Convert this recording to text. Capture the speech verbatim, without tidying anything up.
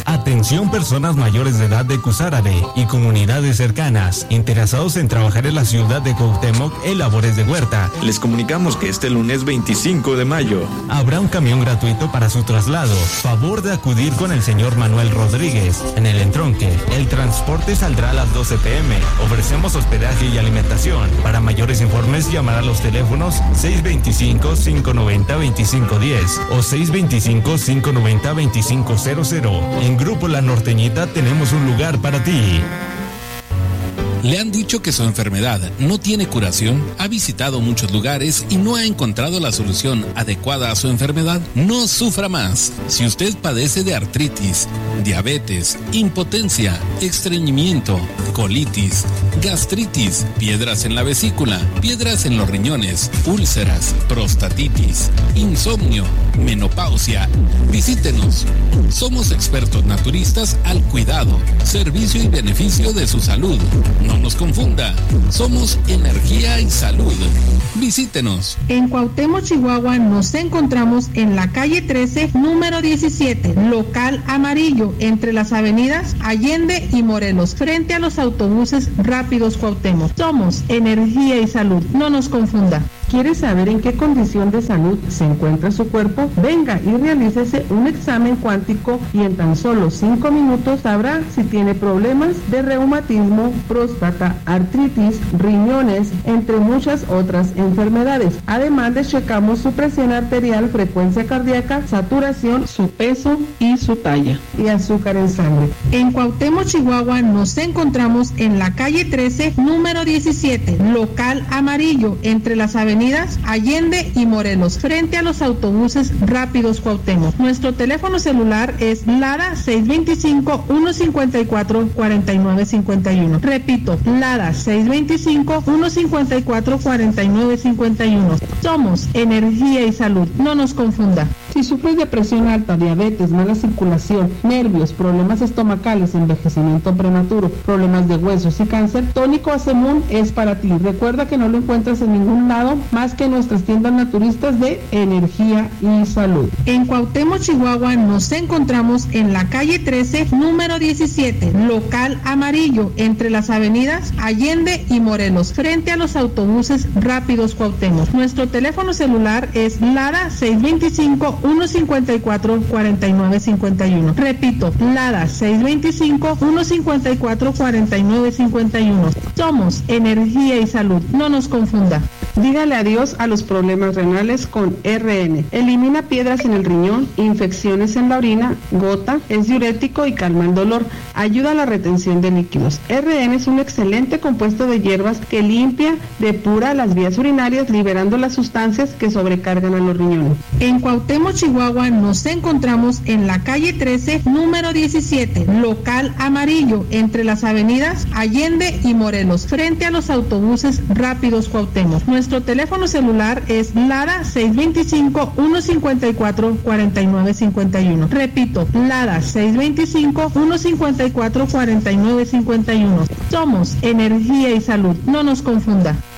Atención personas mayores de edad de Cusárare y comunidades cercanas, interesados en trabajar en la ciudad de Cuauhtémoc en labores de huerta. Les comunicamos que este lunes veinticinco de mayo habrá un camión gratuito para su traslado. Favor de acudir con el señor Manuel Rodríguez. En el entronque, el transporte saldrá a las doce pm. Ofrecemos hospedaje y alimentación. Para mayores informes, llamar a los teléfonos seis dos cinco, cinco nueve cero, dos cinco uno cero o seis dos cinco, cinco nueve cero, dos cinco cero cero. En Grupo La Norteñita tenemos un lugar para ti. ¿Le han dicho que su enfermedad no tiene curación? ¿Ha visitado muchos lugares y no ha encontrado la solución adecuada a su enfermedad? No sufra más. Si usted padece de artritis, diabetes, impotencia, estreñimiento, colitis, gastritis, piedras en la vesícula, piedras en los riñones, úlceras, prostatitis, insomnio, menopausia, visítenos. Somos expertos naturistas al cuidado, servicio y beneficio de su salud. No nos confunda, somos energía y salud. Visítenos. En Cuauhtémoc, Chihuahua, nos encontramos en la calle trece, número diecisiete, local amarillo, entre las avenidas Allende y Morelos, frente a los autobuses rápidos Cuauhtémoc. Somos energía y salud, no nos confunda. ¿Quiere saber en qué condición de salud se encuentra su cuerpo? Venga y realícese un examen cuántico y en tan solo cinco minutos sabrá si tiene problemas de reumatismo, próstata, artritis, riñones, entre muchas otras enfermedades. Además le checamos su presión arterial, frecuencia cardíaca, saturación, su peso y su talla y azúcar en sangre. En Cuauhtémoc, Chihuahua, nos encontramos en la calle trece, número diecisiete, local amarillo, entre las avenidas Allende y Morelos, frente a los autobuses rápidos Cuauhtémoc. Nuestro teléfono celular es LADA seis dos cinco, uno cinco cuatro, cuatro nueve cinco uno. Repito, LADA seis dos cinco, uno cinco cuatro, cuatro nueve cinco uno. Somos energía y salud, no nos confunda. Si sufres de presión alta, diabetes, mala circulación, nervios, problemas estomacales, envejecimiento prematuro, problemas de huesos y cáncer, Tónico Asemun es para ti. Recuerda que no lo encuentras en ningún lado más que en nuestras tiendas naturistas de energía y salud. En Cuauhtémoc, Chihuahua, nos encontramos en la calle trece, número diecisiete, local amarillo, entre las avenidas Allende y Morelos, frente a los autobuses rápidos Cuauhtémoc. Nuestro teléfono celular es LADA seis dos cinco, uno cinco cuatro, cuatro nueve cinco uno. Repito, LADA seis dos cinco, uno cinco cuatro, cuatro nueve cinco uno. Somos energía y salud, no nos confunda. Dígale adiós a los problemas renales con R N. Elimina piedras en el riñón, infecciones en la orina, gota, es diurético y calma el dolor. Ayuda a la retención de líquidos. R N es un excelente compuesto de hierbas que limpia, depura las vías urinarias, liberando las sustancias que sobrecargan a los riñones. En Cuauhtémoc, Chihuahua, nos encontramos en la calle trece, número diecisiete, local amarillo, entre las avenidas Allende y Morelos, frente a los autobuses rápidos Cuauhtémoc. Nuestro teléfono celular es LADA seis dos cinco, uno cinco cuatro, cuatro nueve cinco uno. Repito, LADA seis dos cinco, uno cinco cuatro, cuatro nueve cinco uno. Somos energía y salud, no nos confunda.